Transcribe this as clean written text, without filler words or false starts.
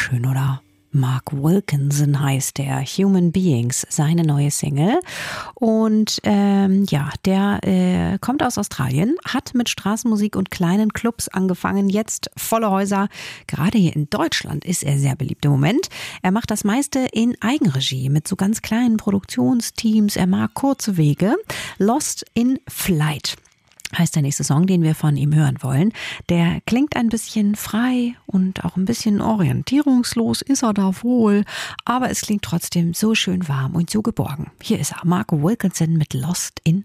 schön, oder? Mark Wilkinson heißt der, Human Beings, seine neue Single. Und der kommt aus Australien, hat mit Straßenmusik und kleinen Clubs angefangen, jetzt volle Häuser. Gerade hier in Deutschland ist er sehr beliebt im Moment. Er macht das meiste in Eigenregie mit so ganz kleinen Produktionsteams. Er mag kurze Wege. Lost in Flight heißt der nächste Song, den wir von ihm hören wollen. Der klingt ein bisschen frei und auch ein bisschen orientierungslos ist er da wohl, aber es klingt trotzdem so schön warm und so geborgen. Hier ist er, Mark Wilkinson mit Lost in